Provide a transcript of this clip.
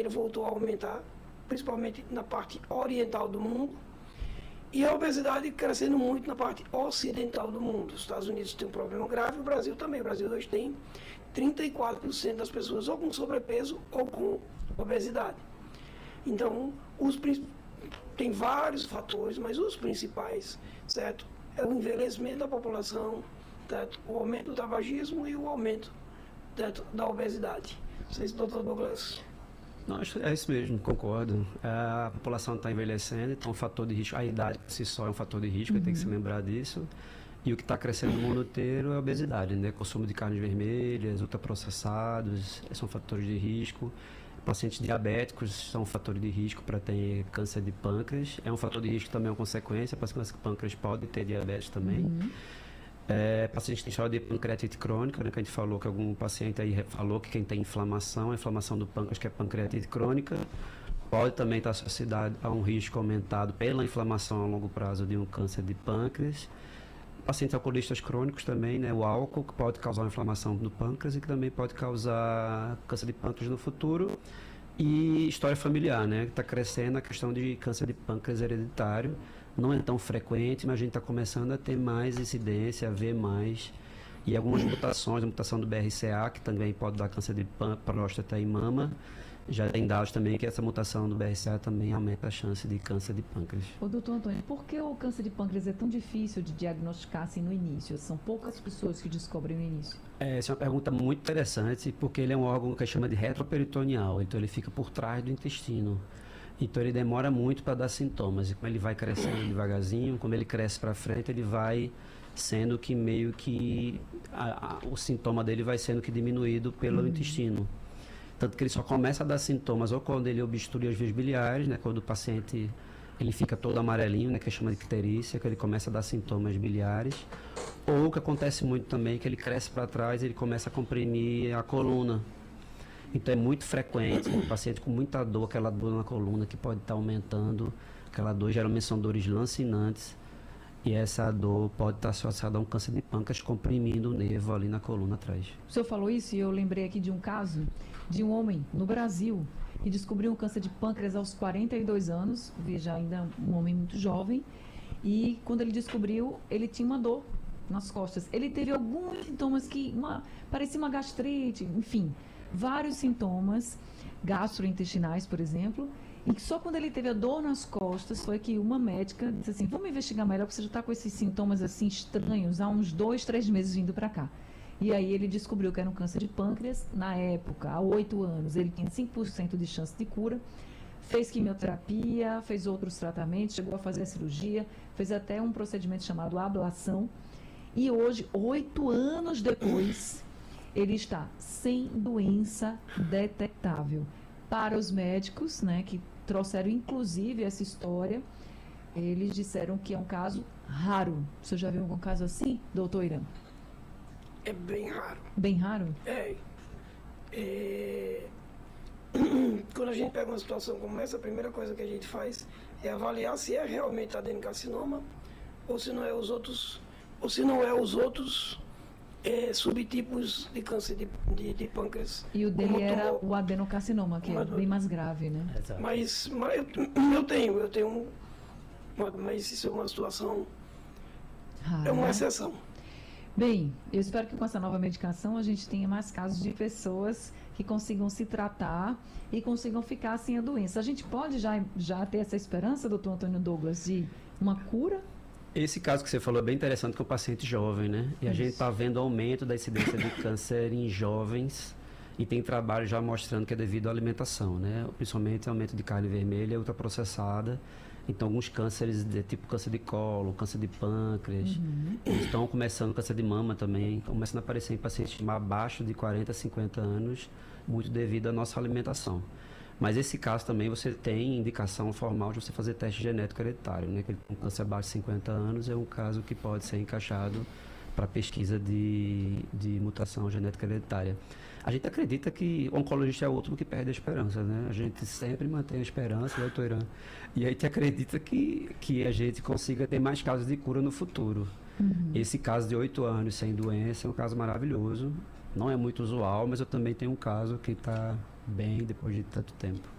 ele voltou a aumentar, principalmente na parte oriental do mundo, e a obesidade crescendo muito na parte ocidental do mundo. Os Estados Unidos têm um problema grave, o Brasil também. O Brasil hoje tem 34% das pessoas ou com sobrepeso ou com obesidade. Então, tem vários fatores, mas os principais, certo? É o envelhecimento da população, certo? O aumento do tabagismo e o aumento, certo, da obesidade. Não sei se o doutor Douglas... Não, é isso mesmo, concordo. A população está envelhecendo, então o fator de risco, a idade por si só é um fator de risco, tem que se lembrar disso. E o que está crescendo no mundo inteiro é a obesidade, né? Consumo de carnes vermelhas, ultraprocessados, são fatores de risco. Pacientes diabéticos são fatores de risco para ter câncer de pâncreas. É um fator de risco também, é uma consequência, pacientes com pâncreas podem ter diabetes também. Pacientes que têm história de pancreatite crônica, né, que a gente falou que algum paciente aí falou que quem tem inflamação, a inflamação do pâncreas, que é pancreatite crônica, pode também estar associado a um risco aumentado pela inflamação a longo prazo de um câncer de pâncreas. Pacientes alcoolistas crônicos também, né, o álcool que pode causar uma inflamação do pâncreas e que também pode causar câncer de pâncreas no futuro. E história familiar, né, que está crescendo a questão de câncer de pâncreas hereditário. Não é tão frequente, mas a gente está começando a ter mais incidência, a ver mais. E algumas mutações, a mutação do BRCA, que também pode dar câncer de próstata e mama. Já tem dados também que essa mutação do BRCA também aumenta a chance de câncer de pâncreas. Ô, doutor Antônio, por que o câncer de pâncreas é tão difícil de diagnosticar assim no início? São poucas pessoas que descobrem no início. Essa é uma pergunta muito interessante, porque ele é um órgão que chama de retroperitoneal, então ele fica por trás do intestino. Então ele demora muito para dar sintomas, e como ele vai crescendo devagarzinho, como ele cresce para frente, ele vai sendo que meio que o sintoma dele vai sendo que diminuído pelo intestino. Tanto que ele só começa a dar sintomas ou quando ele obstrui as vias biliares, né, quando o paciente ele fica todo amarelinho, né, que chama de icterícia, que ele começa a dar sintomas biliares, ou o que acontece muito também, que ele cresce para trás e ele começa a comprimir a coluna. Então é muito frequente, o paciente com muita dor, aquela dor na coluna que pode estar aumentando, aquela dor geralmente são dores lancinantes, e essa dor pode estar associada a um câncer de pâncreas comprimindo o nervo ali na coluna atrás. O senhor falou isso e eu lembrei aqui de um caso de um homem no Brasil que descobriu um câncer de pâncreas aos 42 anos, veja, ainda um homem muito jovem, e quando ele descobriu, ele tinha uma dor nas costas. Ele teve alguns sintomas que parecia uma gastrite, enfim, vários sintomas gastrointestinais, por exemplo, e que só quando ele teve a dor nas costas foi que uma médica disse assim, vamos investigar melhor, porque você já está com esses sintomas assim estranhos há uns 2, 3 meses vindo para cá. E aí ele descobriu que era um câncer de pâncreas. Na época, há 8 anos, ele tinha 5% de chance de cura, fez quimioterapia, fez outros tratamentos, chegou a fazer a cirurgia, fez até um procedimento chamado ablação, e hoje, 8 anos depois, ele está sem doença detectável. Para os médicos, né, que trouxeram inclusive essa história, eles disseram que é um caso raro. Você já viu algum caso assim, doutor Irã? É bem raro. Bem raro? Quando a gente pega uma situação como essa, a primeira coisa que a gente faz é avaliar se é realmente adenocarcinoma ou se não é os outros, subtipos de câncer de pâncreas. E o dele era o adenocarcinoma, que é bem mais grave, né? Exato. Mas eu tenho mas isso é uma situação, Rara, é uma né? exceção. Bem, eu espero que com essa nova medicação a gente tenha mais casos de pessoas que consigam se tratar e consigam ficar sem a doença. A gente pode já ter essa esperança, doutor Antônio Douglas, de uma cura? Esse caso que você falou é bem interessante, que é um paciente jovem, né? E a gente está vendo aumento da incidência de câncer em jovens e tem trabalho já mostrando que é devido à alimentação, né? Principalmente aumento de carne vermelha e ultraprocessada. Então, alguns cânceres, tipo câncer de colo, câncer de pâncreas, estão começando, câncer de mama também, começando a aparecer em pacientes abaixo de 40, 50 anos, muito devido à nossa alimentação. Mas esse caso também você tem indicação formal de você fazer teste genético hereditário, né? Que um câncer abaixo de 50 anos é um caso que pode ser encaixado para pesquisa de mutação genética hereditária. A gente acredita que o oncologista é o último que perde a esperança, né? A gente sempre mantém a esperança, doutor Irã, e a gente acredita que a gente consiga ter mais casos de cura no futuro. Esse caso de 8 anos sem doença é um caso maravilhoso, não é muito usual, mas eu também tenho um caso que está bem depois de tanto tempo.